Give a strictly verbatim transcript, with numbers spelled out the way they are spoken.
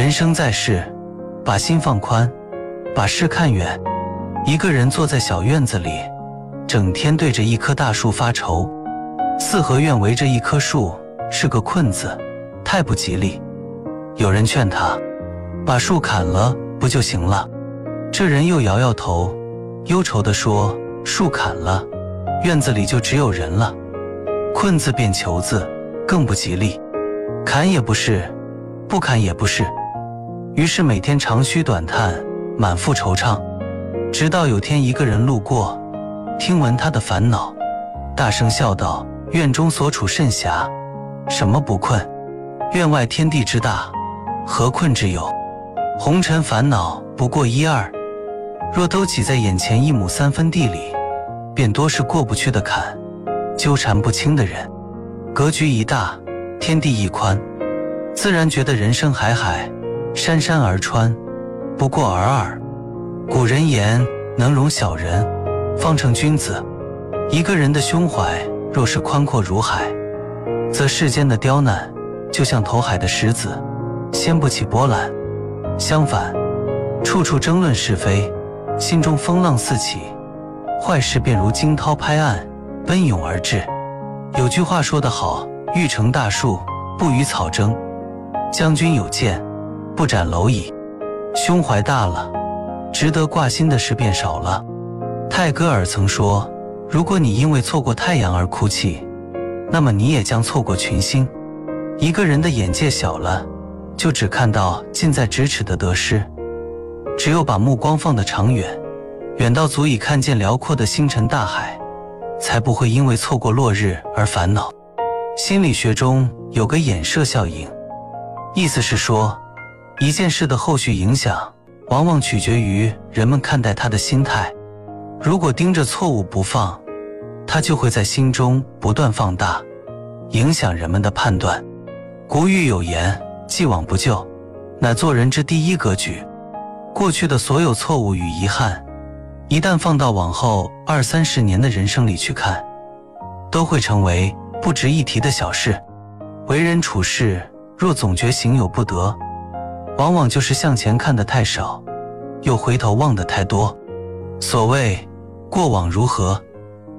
人生在世，把心放宽，把事看远。一个人坐在小院子里，整天对着一棵大树发愁。四合院围着一棵树，是个困字，太不吉利。有人劝他，把树砍了不就行了？这人又摇摇头，忧愁地说，树砍了，院子里就只有人了。困字变求字，更不吉利。砍也不是，不砍也不是。于是每天长吁短叹，满腹惆怅。直到有天一个人路过，听闻他的烦恼，大声笑道，院中所处甚狭，什么不困？院外天地之大，何困之有？红尘烦恼不过一二，若都挤在眼前一亩三分地里，便多是过不去的坎，纠缠不清的人。格局一大，天地一宽，自然觉得人生海海，山山而川，不过尔尔。古人言，能容小人，方成君子。一个人的胸怀若是宽阔如海，则世间的刁难就像投海的石子，掀不起波澜。相反，处处争论是非，心中风浪四起，坏事便如惊涛拍岸，奔涌而至。有句话说得好，欲成大树，不与草争。将军有剑，不斩蝼蚁。胸怀大了，值得挂心的事便少了。泰戈尔曾说，如果你因为错过太阳而哭泣，那么你也将错过群星。一个人的眼界小了，就只看到近在咫尺的得失。只有把目光放得长远，远到足以看见辽阔的星辰大海，才不会因为错过落日而烦恼。心理学中有个衍射效应，意思是说，一件事的后续影响往往取决于人们看待它的心态。如果盯着错误不放，它就会在心中不断放大，影响人们的判断。古语有言，既往不咎，乃做人之第一格局。过去的所有错误与遗憾，一旦放到往后二三十年的人生里去看，都会成为不值一提的小事。为人处事若总觉行有不得，往往就是向前看得太少，又回头望得太多。所谓过往如何，